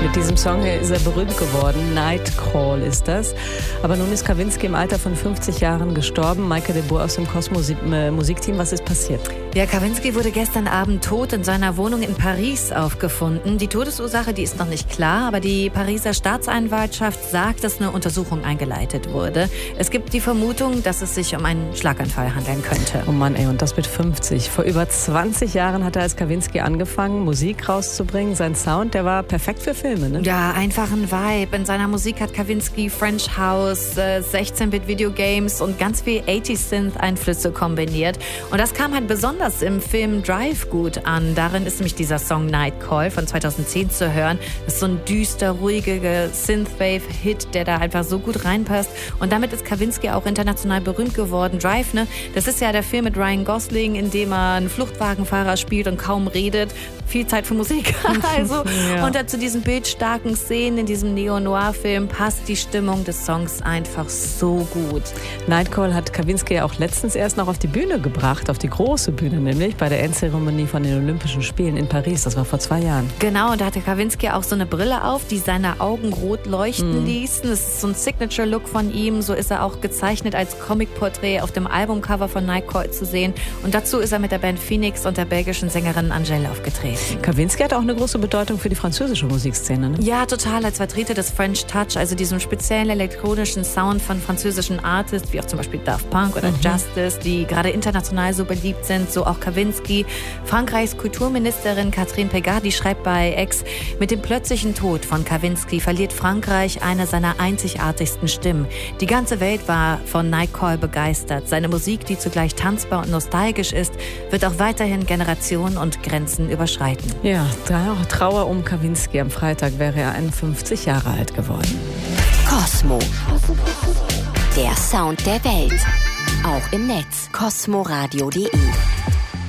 Mit diesem Song ist er berühmt geworden. Nightcall ist das. Aber nun ist Kavinsky im Alter von 50 Jahren gestorben. Maike de Boer aus dem Kosmos Musikteam, was ist passiert? Ja, Kavinsky wurde gestern Abend tot in seiner Wohnung in Paris aufgefunden. Die Todesursache, die ist noch nicht klar, aber die Pariser Staatsanwaltschaft sagt, dass eine Untersuchung eingeleitet wurde. Es gibt die Vermutung, dass es sich um einen Schlaganfall handeln könnte. Oh Mann, ey, und das mit 50. Vor über 20 Jahren hat er als Kavinsky angefangen, Musik rauszubringen. Sein Sound, der war perfekt für Filme, ne? Ja, einfach ein Vibe. In seiner Musik hat Kavinsky French House, 16-Bit-Videogames und ganz viel 80s-Synth-Einflüsse kombiniert. Und das kam halt besonders im Film Drive gut an. Darin ist nämlich dieser Song Nightcall von 2010 zu hören. Das ist so ein düster, ruhiger Synthwave-Hit, der da einfach so gut reinpasst. Und damit ist Kavinsky auch international berühmt geworden. Drive, ne? Das ist ja der Film mit Ryan Gosling, in dem er einen Fluchtwagenfahrer spielt und kaum redet. Viel Zeit für Musik. Also, ja. Und zu diesen bildstarken Szenen in diesem Neo-Noir-Film passt die Stimmung des Songs einfach so gut. Nightcall hat Kavinsky auch letztens erst noch auf die Bühne gebracht, auf die große Bühne nämlich, bei der Endzeremonie von den Olympischen Spielen in Paris. Das war vor 2 Jahren. Genau, und da hatte Kavinsky auch so eine Brille auf, die seine Augen rot leuchten ließen. Das ist so ein Signature-Look von ihm. So ist er auch gezeichnet als Comic-Porträt auf dem Albumcover von Nightcall zu sehen. Und dazu ist er mit der Band Phoenix und der belgischen Sängerin Angèle aufgetreten. Kavinsky hat auch eine große Bedeutung für die französische Musikszene, ne? Ja, total. Als Vertreter des French Touch, also diesem speziellen elektronischen Sound von französischen Artists, wie auch zum Beispiel Daft Punk oder Justice, die gerade international so beliebt sind, so auch Kavinsky. Frankreichs Kulturministerin Catherine Pégard, die schreibt bei X, mit dem plötzlichen Tod von Kavinsky verliert Frankreich eine seiner einzigartigsten Stimmen. Die ganze Welt war von Nightcall begeistert. Seine Musik, die zugleich tanzbar und nostalgisch ist, wird auch weiterhin Generationen und Grenzen überschreiten. Ja, Trauer um Kavinsky. Am Freitag wäre er 51 Jahre alt geworden. Kosmo. Der Sound der Welt. Auch im Netz. kosmoradio.de